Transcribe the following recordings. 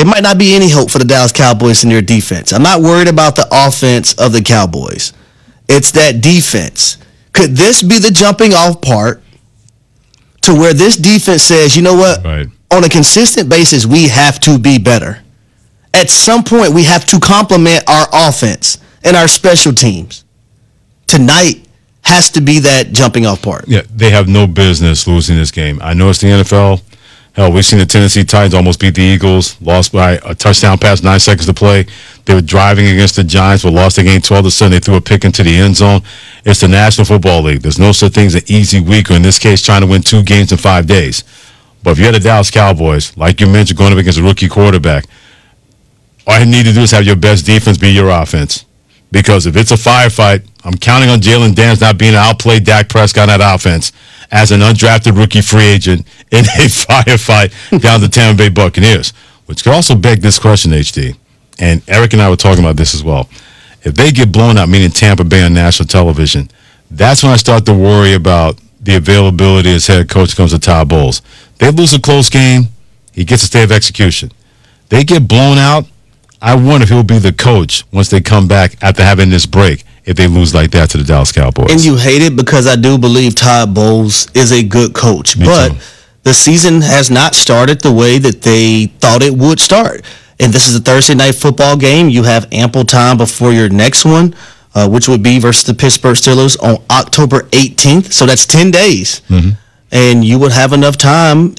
it might not be any hope for the Dallas Cowboys in their defense. I'm not worried about the offense of the Cowboys. It's that defense. Could this be the jumping off part to where this defense says, you know what, right, on a consistent basis, we have to be better. At some point, we have to complement our offense and our special teams. Tonight has to be that jumping off part. Yeah, they have no business losing this game. I know it's the NFL. Hell, we've seen the Tennessee Titans almost beat the Eagles, lost by a touchdown pass, 9 seconds to play. They were driving against the Giants, but lost the game 12-7. They threw a pick into the end zone. It's the National Football League. There's no such thing as an easy week, or in this case, trying to win 2 games in 5 days. But if you're the Dallas Cowboys, like you mentioned, going up against a rookie quarterback, all you need to do is have your best defense be your offense. Because if it's a firefight, I'm counting on Jalen Daniels not being able to outplay Dak Prescott on that offense as an undrafted rookie free agent in a firefight down the Tampa Bay Buccaneers. Which could also beg this question, HD. And Eric and I were talking about this as well. If they get blown out, meaning Tampa Bay on national television, that's when I start to worry about the availability as head coach comes to Todd Bowles. They lose a close game, he gets a stay of execution. They get blown out, I wonder if he'll be the coach once they come back after having this break if they lose like that to the Dallas Cowboys. And you hate it because I do believe Todd Bowles is a good coach. Me but too. The season has not started the way that they thought it would start. And this is a Thursday night football game. You have ample time before your next one, which would be versus the Pittsburgh Steelers on October 18th. So that's 10 days. Mm-hmm. And you would have enough time,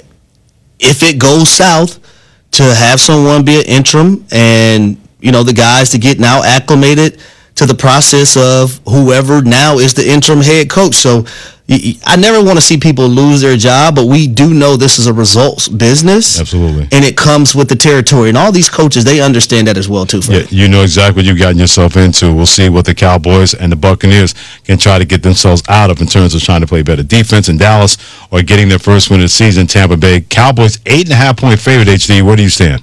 if it goes south, to have someone be an interim and, you know, the guys to get now acclimated to the process of whoever now is the interim head coach. So I never want to see people lose their job, but we do know this is a results business. Absolutely. And it comes with the territory. And all these coaches, they understand that as well, too. Yeah, you know exactly what you've gotten yourself into. We'll see what the Cowboys and the Buccaneers can try to get themselves out of in terms of trying to play better defense in Dallas or getting their first win of the season in Tampa Bay. Cowboys 8.5-point favorite, HD. Where do you stand?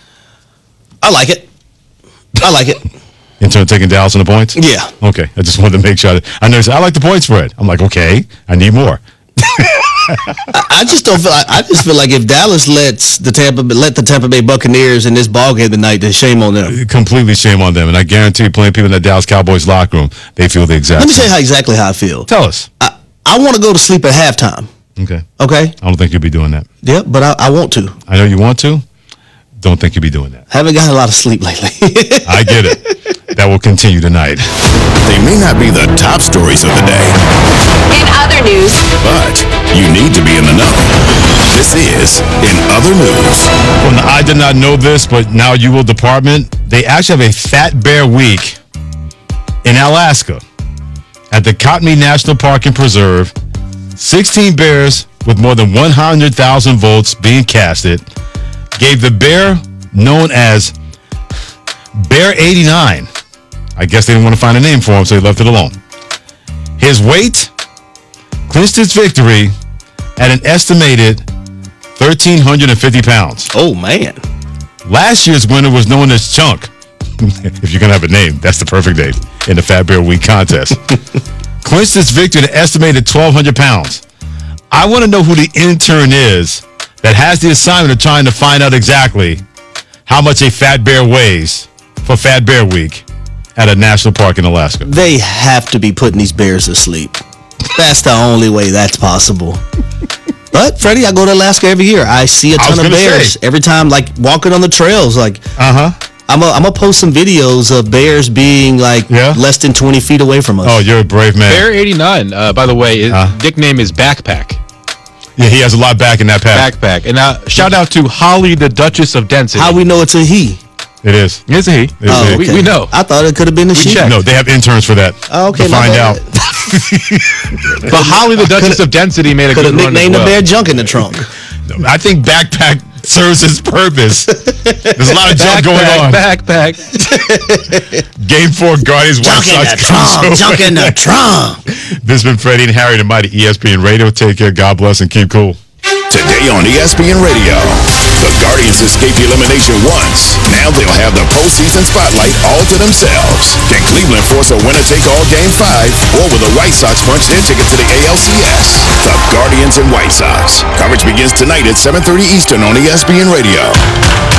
I like it. In terms of taking Dallas on the points? Yeah. Okay. I just wanted to make sure. I know you said, I like the point spread. I'm like, okay, I need more. I just don't feel. I just feel like if Dallas let the Tampa Bay Buccaneers in this ballgame tonight, then shame on them. Completely shame on them. And I guarantee plenty of people in the Dallas Cowboys locker room, they feel the exact Let me same. say exactly how I feel. Tell us. I want to go to sleep at halftime. Okay. Okay? I don't think you'll be doing that. Yeah, but I want to. I know you want to. Don't think you'll be doing that. Haven't gotten a lot of sleep lately. I get it. That will continue tonight. They may not be the top stories of the day. In other news, but you need to be in the know. This is In Other News. From the I did not know this, but now you will department, they actually have a Fat Bear Week in Alaska at the Kootenai National Park and Preserve. 16 bears with more than 100,000 votes being casted gave the bear known as Bear 89. I guess they didn't want to find a name for him, so they left it alone. His weight clinched his victory at an estimated 1,350 pounds. Oh, man. Last year's winner was known as Chunk. If you're going to have a name, that's the perfect name in the Fat Bear Week contest. Clinched his victory at an estimated 1,200 pounds. I want to know who the intern is that has the assignment of trying to find out exactly how much a fat bear weighs for Fat Bear Week at a national park in Alaska. They have to be putting these bears to sleep. That's the only way that's possible. But, Freddie, I go to Alaska every year. I see a ton of bears. Every time, like, walking on the trails, like, I'm gonna post some videos of bears being, like, less than 20 feet away from us. Oh, you're a brave man. Bear 89, by the way, his nickname is Backpack. Yeah, he has a lot back in that pack. Backpack. And shout out to Holly, the Duchess of Density. How we know it's a he? It is. It's a he. Oh, okay. We know. I thought it could have been a she. No, they have interns for that. Oh, okay, to find out. But Holly, the Duchess of Density, made a good run as well. Could have nicknamed the bear junk in the trunk. No, I think Backpack serves its purpose. There's a lot of junk going on. Backpack. Game 4, Guardians, White Sox. Junk in the trunk. This has been Freddie and Harry, the mighty ESPN Radio. Take care, God bless, and keep cool. Today on ESPN Radio, the Guardians escaped elimination once. Now they'll have the postseason spotlight all to themselves. Can Cleveland force a winner-take-all Game 5? Or will the White Sox punch their ticket to the ALCS? The Guardians and White Sox. Coverage begins tonight at 7:30 Eastern on ESPN Radio.